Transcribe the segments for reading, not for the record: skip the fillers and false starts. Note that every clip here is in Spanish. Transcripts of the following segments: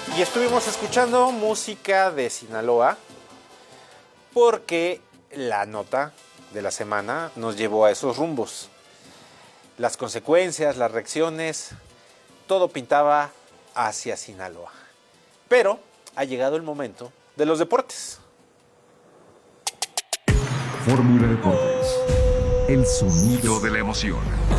Y estuvimos escuchando música de Sinaloa porque la nota de la semana nos llevó a esos rumbos. Las consecuencias, las reacciones, todo pintaba hacia Sinaloa. Pero ha llegado el momento de los deportes. Fórmula Deportes, el sonido de la emoción.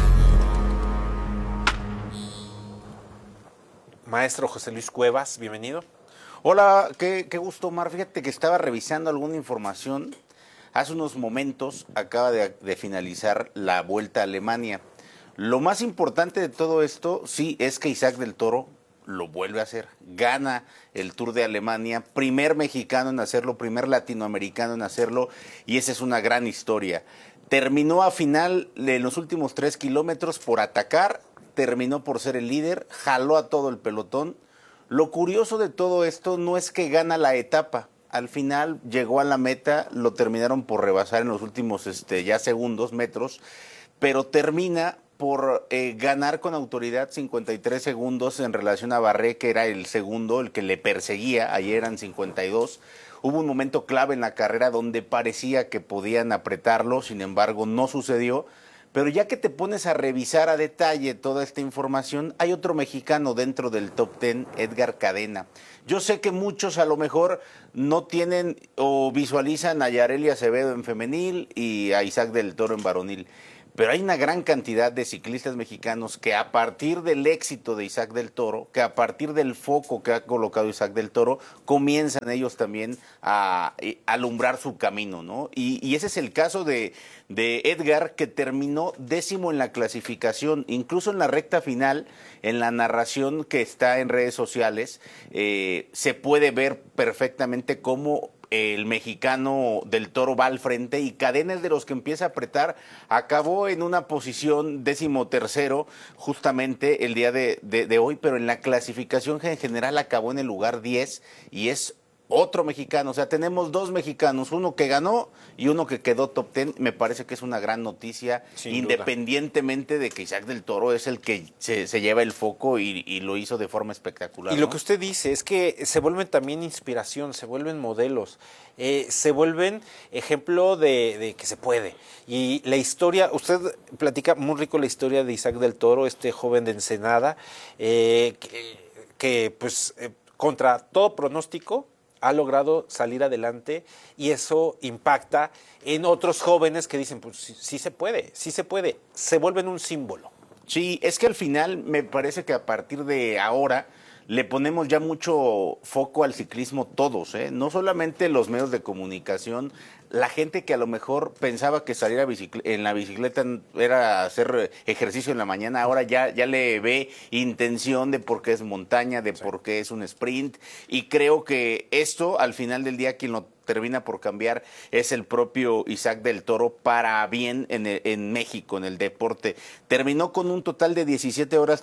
Maestro José Luis Cuevas, bienvenido. Hola, qué gusto, Omar. Fíjate que estaba revisando alguna información. Hace unos momentos acaba de finalizar la Vuelta a Alemania. Lo más importante de todo esto, sí, es que Isaac del Toro lo vuelve a hacer. Gana el Tour de Alemania, primer mexicano en hacerlo, primer latinoamericano en hacerlo, y esa es una gran historia. Terminó a final en los últimos 3 kilómetros por atacar, terminó por ser el líder, jaló a todo el pelotón. Lo curioso de todo esto no es que gana la etapa. Al final llegó a la meta, lo terminaron por rebasar en los últimos ya segundos, metros, pero termina por ganar con autoridad 53 segundos en relación a Barré, que era el segundo, el que le perseguía, ayer eran 52. Hubo un momento clave en la carrera donde parecía que podían apretarlo, sin embargo no sucedió. Pero ya que te pones a revisar a detalle toda esta información, hay otro mexicano dentro del top 10, Edgar Cadena. Yo sé que muchos a lo mejor no tienen o visualizan a Yareli Acevedo en femenil y a Isaac del Toro en varonil. Pero hay una gran cantidad de ciclistas mexicanos que a partir del éxito de Isaac del Toro, que a partir del foco que ha colocado Isaac del Toro, comienzan ellos también a alumbrar su camino, ¿no? Y ese es el caso de Edgar, que terminó 10º en la clasificación, incluso en la recta final, en la narración que está en redes sociales, se puede ver perfectamente cómo el mexicano del Toro va al frente y Cadena es de los que empieza a apretar. Acabó en una posición 13º justamente el día de hoy, pero en la clasificación en general acabó en el lugar 10 y es otro mexicano. O sea, tenemos 2 mexicanos, uno que ganó y uno que quedó top 10. Me parece que es una gran noticia, sin independientemente duda de que Isaac del Toro es el que se lleva el foco y lo hizo de forma espectacular. Y lo que usted dice es que se vuelven también inspiración, se vuelven modelos, se vuelven ejemplo de que se puede. Y la historia, usted platica muy rico la historia de Isaac del Toro, este joven de Ensenada, que pues contra todo pronóstico ha logrado salir adelante y eso impacta en otros jóvenes que dicen, pues sí se puede, se vuelven un símbolo. Sí, es que al final me parece que a partir de ahora le ponemos ya mucho foco al ciclismo todos, ¿eh? No solamente los medios de comunicación, la gente que a lo mejor pensaba que salir en la bicicleta era hacer ejercicio en la mañana, ahora ya le ve intención de por qué es montaña, de por qué es un sprint, y creo que esto al final del día quien lo termina por cambiar es el propio Isaac del Toro para bien en México, en el deporte. Terminó con un total de 17 horas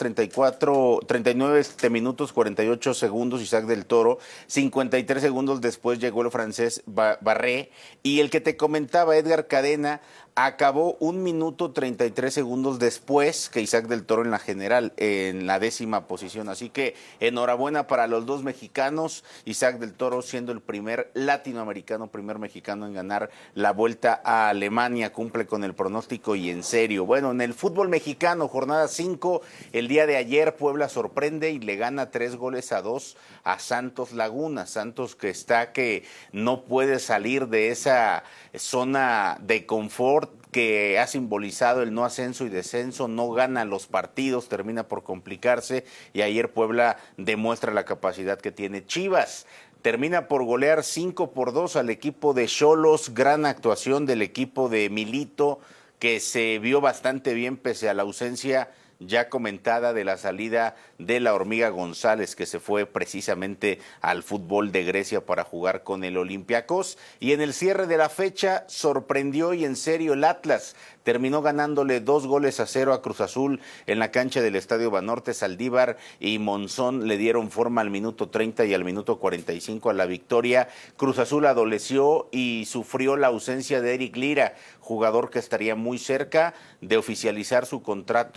39 minutos 48 segundos Isaac del Toro, 53 segundos después llegó el francés Barré, y el que te comentaba, Edgar Cadena, acabó 1 minuto 33 segundos después que Isaac del Toro en la general, en la 10ª posición. Así que enhorabuena para los 2 mexicanos, Isaac del Toro siendo el primer latinoamericano, primer mexicano en ganar la Vuelta a Alemania, cumple con el pronóstico y en serio. Bueno, en el fútbol mexicano, jornada 5, el día de ayer Puebla sorprende y le gana 3-2 a Santos Laguna. Santos que no puede salir de esa zona de confort que ha simbolizado el no ascenso y descenso, no gana los partidos, termina por complicarse y ayer Puebla demuestra la capacidad que tiene. Chivas termina por golear 5-2 al equipo de Xolos, gran actuación del equipo de Milito, que se vio bastante bien pese a la ausencia ya comentada de la salida de la Hormiga González, que se fue precisamente al fútbol de Grecia para jugar con el Olympiacos. Y en el cierre de la fecha sorprendió y en serio el Atlas. Terminó ganándole 2-0 a Cruz Azul en la cancha del Estadio Banorte. Saldívar y Monzón le dieron forma al minuto 30 y al minuto 45 a la victoria. Cruz Azul adoleció y sufrió la ausencia de Eric Lira, jugador que estaría muy cerca de oficializar su contrato con el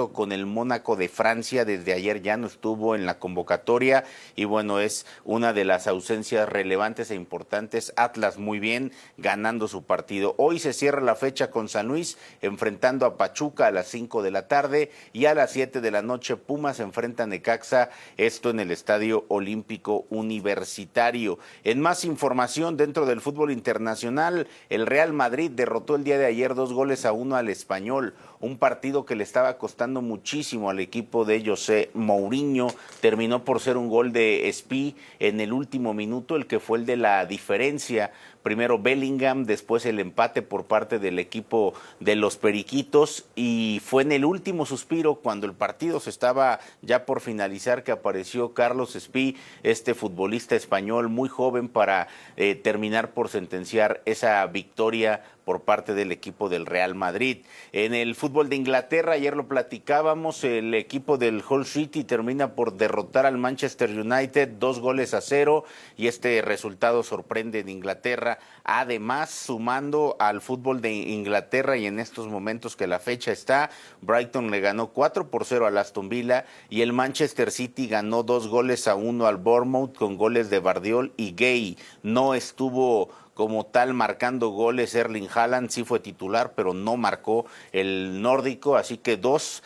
Mónaco de Francia, desde ayer ya no estuvo en la convocatoria y bueno, es una de las ausencias relevantes e importantes. Atlas muy bien, ganando su partido. Hoy se cierra la fecha con San Luis, enfrentando a Pachuca a las 5 de la tarde y a las 7 de la noche Pumas enfrenta a Necaxa, esto en el Estadio Olímpico Universitario. En más información dentro del fútbol internacional, el Real Madrid derrotó el día de ayer 2-1 al Español, un partido que le estaba costando muchísimo al equipo de José Mourinho. Terminó por ser un gol de Espí en el último minuto, el que fue el de la diferencia. Primero Bellingham, después el empate por parte del equipo de los Periquitos y fue en el último suspiro cuando el partido se estaba ya por finalizar que apareció Carlos Espí, este futbolista español muy joven para terminar por sentenciar esa victoria por parte del equipo del Real Madrid. En el fútbol de Inglaterra, ayer lo platicábamos, el equipo del Hull City termina por derrotar al Manchester United 2-0 y este resultado sorprende en Inglaterra. Además, sumando al fútbol de Inglaterra y en estos momentos que la fecha está, Brighton le ganó 4-0 al Aston Villa y el Manchester City ganó 2-1 al Bournemouth con goles de Bardiol y Gay. No estuvo como tal marcando goles Erling Haaland, sí fue titular, pero no marcó el nórdico, así que dos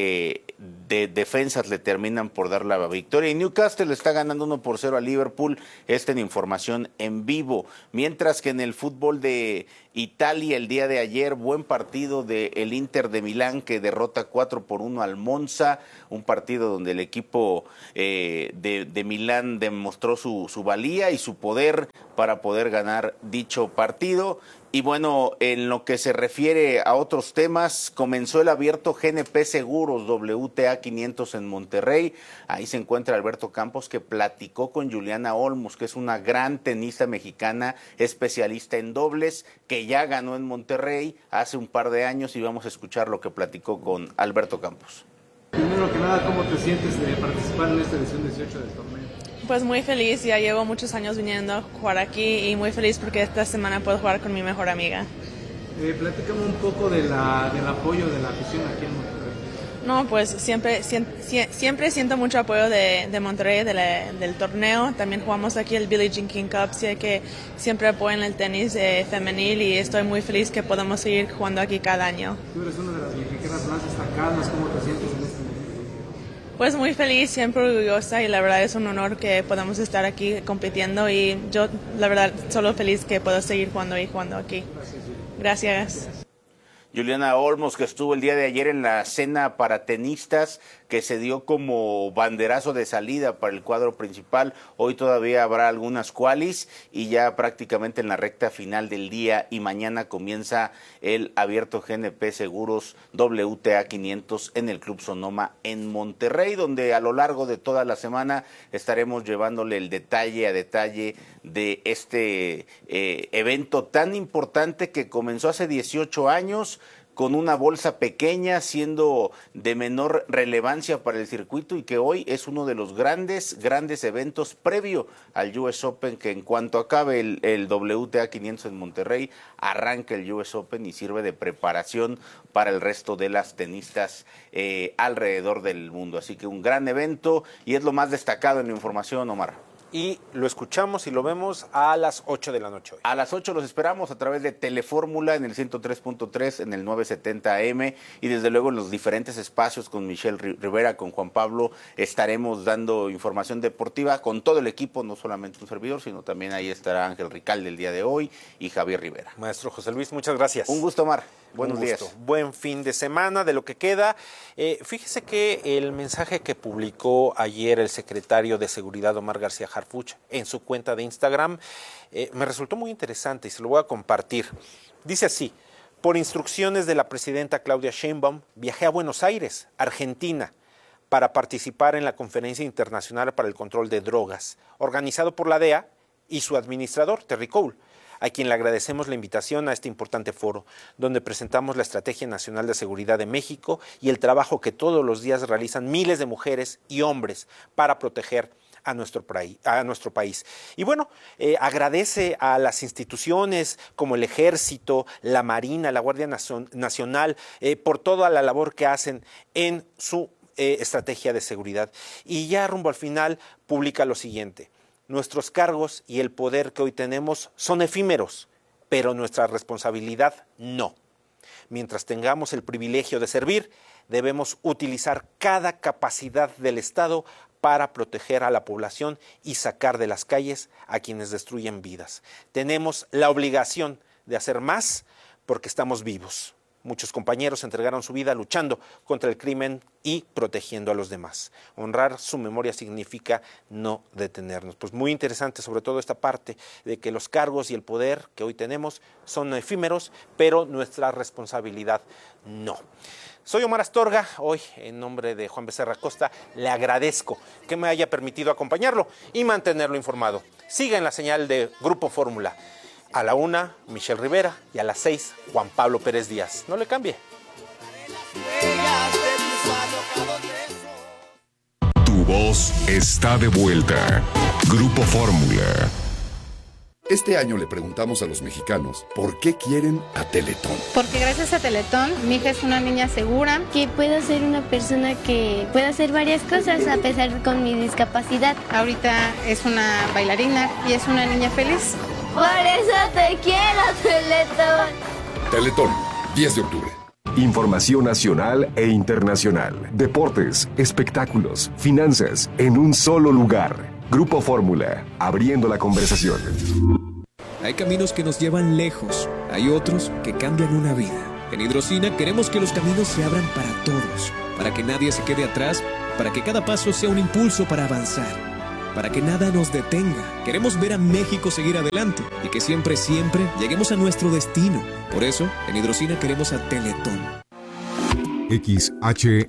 de defensas le terminan por dar la victoria. Y Newcastle está ganando 1-0 a Liverpool, esta en información en vivo. Mientras que en el fútbol de Italia, el día de ayer, buen partido del Inter de Milán que derrota 4-1 al Monza, un partido donde el equipo de Milán demostró su valía y su poder para poder ganar dicho partido. Y bueno, en lo que se refiere a otros temas, comenzó el abierto GNP Seguros WTA 500 en Monterrey. Ahí se encuentra Alberto Campos, que platicó con Juliana Olmos, que es una gran tenista mexicana, especialista en dobles, que ya ganó en Monterrey hace un par de años y vamos a escuchar lo que platicó con Alberto Campos. Primero que nada, ¿cómo te sientes de participar en esta edición 18 del torneo? Pues muy feliz, ya llevo muchos años viniendo a jugar aquí y muy feliz porque esta semana puedo jugar con mi mejor amiga. Platícame un poco del apoyo de la afición aquí en Monterrey. No, pues siempre siento mucho apoyo de Monterrey, del torneo. También jugamos aquí el Billie Jean King Cup, sé que siempre apoyan el tenis femenil y estoy muy feliz que podamos seguir jugando aquí cada año. Tú eres una de las mexicanas más destacadas, ¿cómo te sientes en este momento? Pues muy feliz, siempre orgullosa y la verdad es un honor que podamos estar aquí compitiendo y yo la verdad solo feliz que puedo seguir jugando aquí. Gracias. Juliana Olmos, que estuvo el día de ayer en la cena para tenistas, que se dio como banderazo de salida para el cuadro principal. Hoy todavía habrá algunas qualis y ya prácticamente en la recta final del día y mañana comienza el abierto GNP Seguros WTA 500 en el Club Sonoma en Monterrey, donde a lo largo de toda la semana estaremos llevándole el detalle a detalle de este evento tan importante que comenzó hace 18 años, con una bolsa pequeña, siendo de menor relevancia para el circuito y que hoy es uno de los grandes eventos previo al US Open, que en cuanto acabe el WTA 500 en Monterrey, arranca el US Open y sirve de preparación para el resto de las tenistas alrededor del mundo. Así que un gran evento y es lo más destacado en la información, Omar. Y lo escuchamos y lo vemos a las 8 de la noche hoy. A las 8 los esperamos a través de Telefórmula en el 103.3, en el 970 AM y desde luego en los diferentes espacios con Michelle Rivera, con Juan Pablo, estaremos dando información deportiva con todo el equipo, no solamente un servidor, sino también ahí estará Ángel Ricalde el día de hoy y Javier Rivera. Maestro José Luis, muchas gracias. Un gusto, Omar. Buenos días. Buen fin de semana de lo que queda. Fíjese que el mensaje que publicó ayer el secretario de Seguridad, Omar García Harfuch, en su cuenta de Instagram, me resultó muy interesante y se lo voy a compartir. Dice así: por instrucciones de la presidenta Claudia Sheinbaum, viajé a Buenos Aires, Argentina, para participar en la Conferencia Internacional para el Control de Drogas, organizado por la DEA y su administrador, Terry Cole, a quien le agradecemos la invitación a este importante foro, donde presentamos la Estrategia Nacional de Seguridad de México y el trabajo que todos los días realizan miles de mujeres y hombres para proteger a nuestro país. Y bueno, agradece a las instituciones como el Ejército, la Marina, la Guardia Nacional, por toda la labor que hacen en su estrategia de seguridad. Y ya rumbo al final publica lo siguiente: nuestros cargos y el poder que hoy tenemos son efímeros, pero nuestra responsabilidad no. Mientras tengamos el privilegio de servir, debemos utilizar cada capacidad del Estado para proteger a la población y sacar de las calles a quienes destruyen vidas. Tenemos la obligación de hacer más porque estamos vivos. Muchos compañeros entregaron su vida luchando contra el crimen y protegiendo a los demás. Honrar su memoria significa no detenernos. Pues muy interesante sobre todo esta parte de que los cargos y el poder que hoy tenemos son efímeros, pero nuestra responsabilidad no. Soy Omar Astorga, hoy en nombre de Juan Becerra Costa le agradezco que me haya permitido acompañarlo y mantenerlo informado. Siga en la señal de Grupo Fórmula. A la 1, Michelle Rivera, y a las 6, Juan Pablo Pérez Díaz. No le cambie. Tu voz está de vuelta. Grupo Fórmula. Este año le preguntamos a los mexicanos por qué quieren a Teletón. Porque gracias a Teletón, mi hija es una niña segura. Que puedo ser una persona que pueda hacer varias cosas a pesar con mi discapacidad. Ahorita es una bailarina y es una niña feliz. Por eso te quiero, Teletón. Teletón, 10 de octubre. Información nacional e internacional. Deportes, espectáculos, finanzas, en un solo lugar. Grupo Fórmula, abriendo la conversación. Hay caminos que nos llevan lejos, hay otros que cambian una vida. En Hidrocina queremos que los caminos se abran para todos, para que nadie se quede atrás, para que cada paso sea un impulso para avanzar, para que nada nos detenga. Queremos ver a México seguir adelante y que siempre, siempre lleguemos a nuestro destino. Por eso, en Hidrocina queremos a Teletón. XHAGR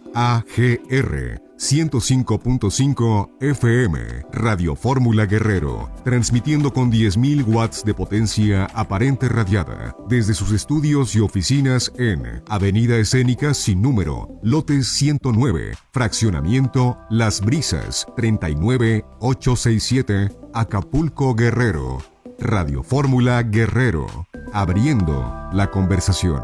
105.5 FM, Radio Fórmula Guerrero, transmitiendo con 10.000 watts de potencia aparente radiada, desde sus estudios y oficinas en Avenida Escénica sin número, lote 109, fraccionamiento Las Brisas, 39867, Acapulco, Guerrero. Radio Fórmula Guerrero, abriendo la conversación.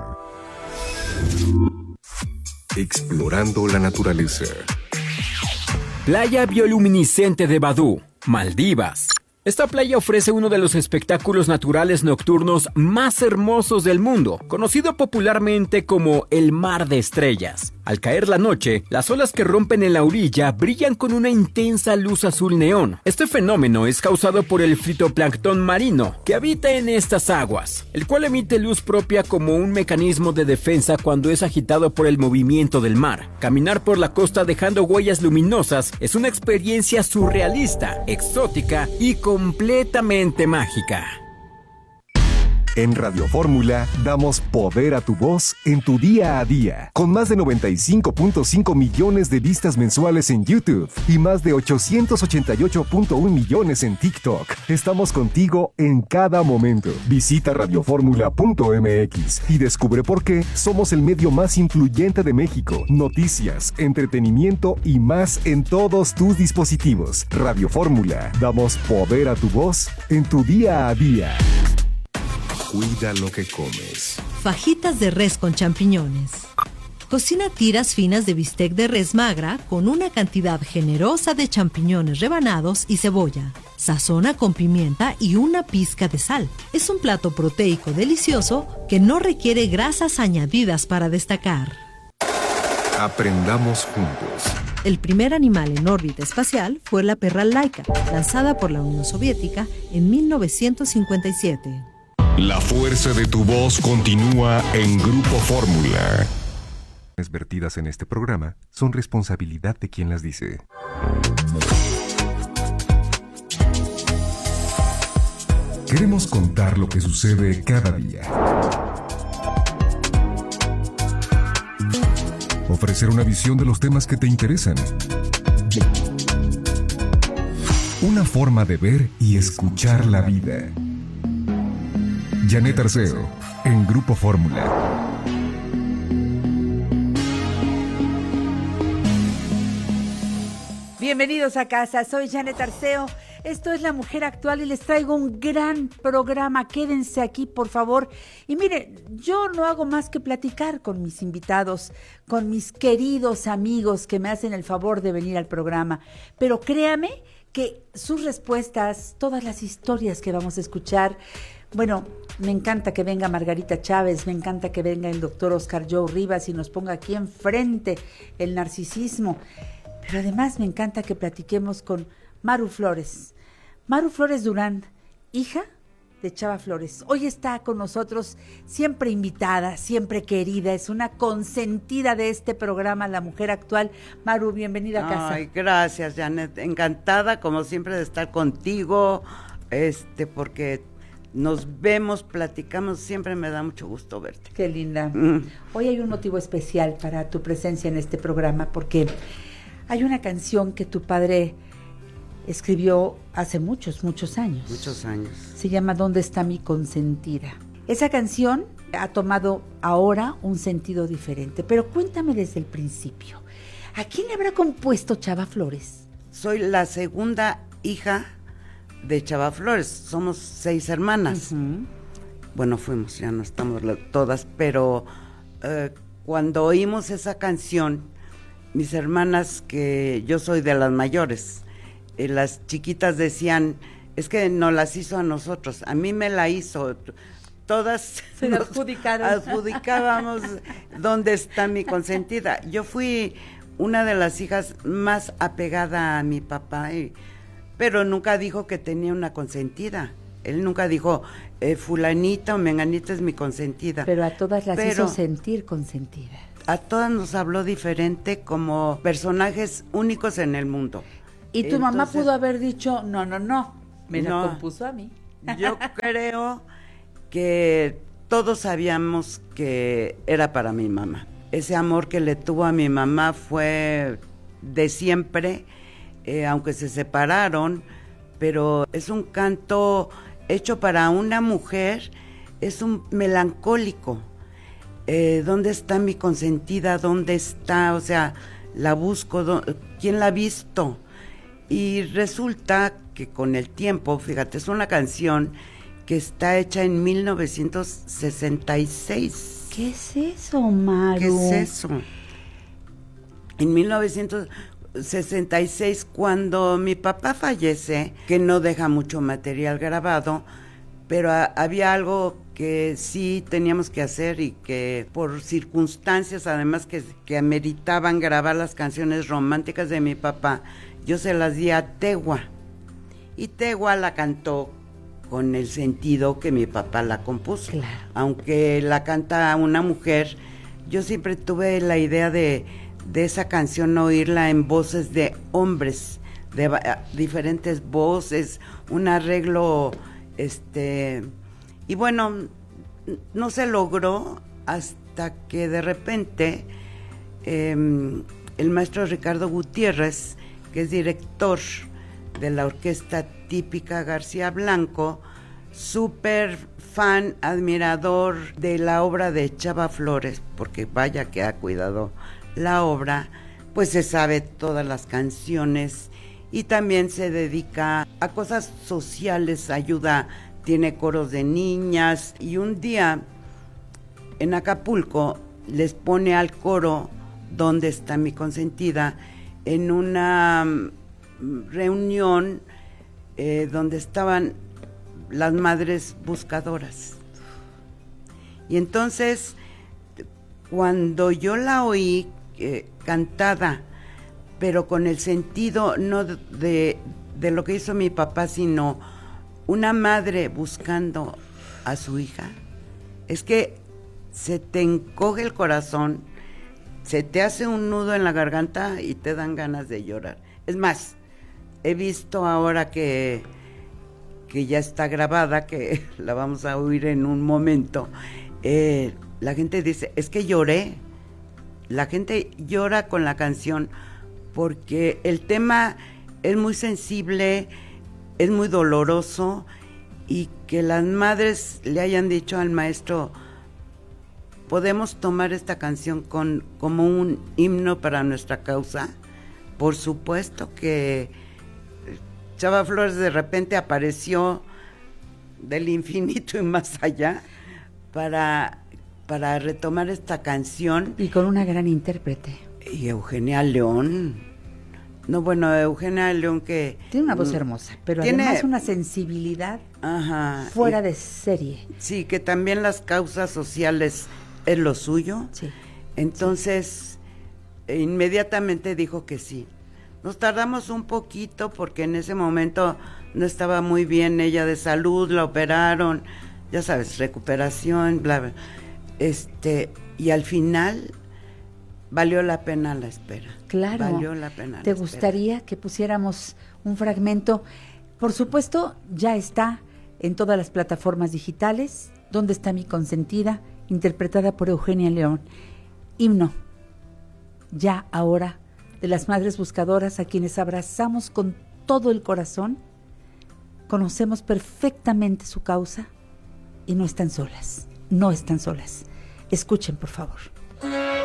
Explorando la naturaleza. Playa bioluminiscente de Badú, Maldivas. Esta playa ofrece uno de los espectáculos naturales nocturnos más hermosos del mundo, conocido popularmente como el Mar de Estrellas. Al caer la noche, las olas que rompen en la orilla brillan con una intensa luz azul neón. Este fenómeno es causado por el fitoplancton marino que habita en estas aguas, el cual emite luz propia como un mecanismo de defensa cuando es agitado por el movimiento del mar. Caminar por la costa dejando huellas luminosas es una experiencia surrealista, exótica y completamente mágica. En Radio Fórmula damos poder a tu voz en tu día a día, con más de 95.5 millones de vistas mensuales en YouTube y más de 888.1 millones en TikTok. Estamos contigo en cada momento. Visita radioformula.mx y descubre por qué somos el medio más influyente de México. Noticias, entretenimiento y más en todos tus dispositivos. Radio Fórmula, damos poder a tu voz en tu día a día. Cuida lo que comes. Fajitas de res con champiñones. Cocina tiras finas de bistec de res magra con una cantidad generosa de champiñones rebanados y cebolla. Sazona con pimienta y una pizca de sal. Es un plato proteico delicioso que no requiere grasas añadidas para destacar. Aprendamos juntos. El primer animal en órbita espacial fue la perra Laika, lanzada por la Unión Soviética en 1957. La fuerza de tu voz continúa en Grupo Fórmula. Las vertidas en este programa son responsabilidad de quien las dice. Queremos contar lo que sucede cada día. Ofrecer una visión de los temas que te interesan. Una forma de ver y escuchar la vida. Janet Arceo, en Grupo Fórmula. Bienvenidos Bienvenidos a casa, soy Janet Arceo, esto es La Mujer Actual y les traigo un gran programa, quédense aquí por favor. Y mire, yo no hago más que platicar con mis invitados, con mis queridos amigos que me hacen el favor de venir al programa, pero créame que sus respuestas, todas las historias que vamos a escuchar, bueno, me encanta que venga Margarita Chávez, me encanta que venga el doctor Oscar Joe Rivas y nos ponga aquí enfrente el narcisismo. Pero además me encanta que platiquemos con Maru Flores. Maru Flores Durán, hija de Chava Flores. Hoy está con nosotros, siempre invitada, siempre querida. Es una consentida de este programa, La Mujer Actual. Maru, bienvenida a casa. Ay, gracias, Janet. Encantada, como siempre, de estar contigo, porque nos vemos, platicamos, siempre me da mucho gusto verte. Qué linda. Hoy hay un motivo especial para tu presencia en este programa, porque hay una canción que tu padre escribió hace muchos, muchos años. Muchos años. Se llama ¿Dónde está mi consentida? Esa canción ha tomado ahora un sentido diferente, pero cuéntame desde el principio. ¿A quién le habrá compuesto Chava Flores? Soy la segunda hija de Chava Flores, somos 6 hermanas. Bueno, fuimos, ya no estamos todas, pero cuando oímos esa canción, mis hermanas, que yo soy de las mayores, las chiquitas decían, es que no las hizo a nosotros, a mí me la hizo, todas se la adjudicaron. Adjudicábamos dónde está mi consentida. Yo fui una de las hijas más apegada a mi papá, pero nunca dijo que tenía una consentida. Él nunca dijo, fulanita o menganita es mi consentida. Pero a todas las hizo sentir consentidas. A todas nos habló diferente, como personajes únicos en el mundo. Y tu mamá pudo haber dicho, no, me la compuso a mí. Yo creo que todos sabíamos que era para mi mamá. Ese amor que le tuvo a mi mamá fue de siempre, aunque se separaron, pero es un canto hecho para una mujer, es un melancólico. ¿Dónde está mi consentida? ¿Dónde está? O sea, la busco, ¿quién la ha visto? Y resulta que con el tiempo, fíjate, es una canción que está hecha en 1966. ¿Qué es eso, Maru? ¿Qué es eso? En 1966, cuando mi papá fallece, que no deja mucho material grabado, pero había algo que sí teníamos que hacer y que por circunstancias, además que ameritaban grabar las canciones románticas de mi papá, yo se las di a Tegua. Y Tegua la cantó con el sentido que mi papá la compuso. Claro. Aunque la canta una mujer, yo siempre tuve la idea de esa canción oírla en voces de hombres, de diferentes voces, un arreglo, y bueno, no se logró hasta que de repente el maestro Ricardo Gutiérrez, que es director de la Orquesta Típica García Blanco, súper fan, admirador de la obra de Chava Flores, porque vaya que ha cuidado la obra, pues se sabe todas las canciones y también se dedica a cosas sociales, ayuda, tiene coros de niñas, y un día en Acapulco les pone al coro ¿Dónde está mi consentida? En una reunión donde estaban las madres buscadoras. Y entonces, cuando yo la oí cantada, pero con el sentido no de lo que hizo mi papá, sino una madre buscando a su hija, es que se te encoge el corazón, se te hace un nudo en la garganta y te dan ganas de llorar. Es más, he visto ahora que ya está grabada, que la vamos a oír en un momento, la gente dice, es que lloré. La gente llora con la canción porque el tema es muy sensible, es muy doloroso, y que las madres le hayan dicho al maestro, podemos tomar esta canción como un himno para nuestra causa, Por supuesto que Chava Flores de repente apareció del infinito y más allá para retomar esta canción. Y con una gran intérprete. Y Eugenia León. No, bueno, Eugenia León que... Tiene una voz hermosa, pero además una sensibilidad fuera de serie. Sí, que también las causas sociales es lo suyo. Sí. Entonces, inmediatamente dijo que sí. Nos tardamos un poquito porque en ese momento no estaba muy bien ella de salud, la operaron, ya sabes, recuperación, bla, bla. Y al final valió la pena la espera. Claro. Valió la pena. ¿Te gustaría que pusiéramos un fragmento? Por supuesto, ya está en todas las plataformas digitales. ¿Dónde está mi consentida? Interpretada por Eugenia León. Himno. Ya ahora, de las madres buscadoras a quienes abrazamos con todo el corazón, conocemos perfectamente su causa y no están solas. No están solas. Escuchen, por favor.